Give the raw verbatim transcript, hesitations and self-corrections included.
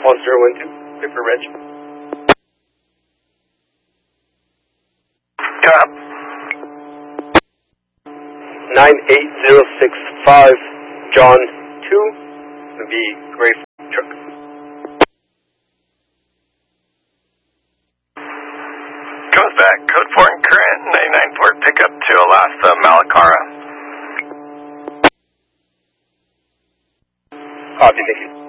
one zero one two, Paper Reg. Come. nine eight zero six five, John two, would be gray truck. Comes back, code four and current, ninety-nine Ford pickup to Alaska, Malacara. Copy, thank you.